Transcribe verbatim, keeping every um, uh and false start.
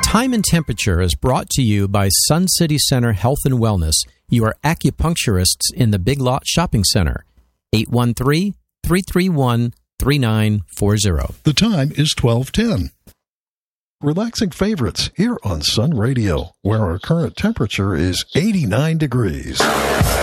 Time and Temperature is brought to you by Sun City Center Health and Wellness, your acupuncturists in the Big Lot Shopping Center. eight one three, three three one, three nine four zero. The time is twelve ten. Relaxing favorites here on Sun Radio, where our current temperature is eighty-nine degrees.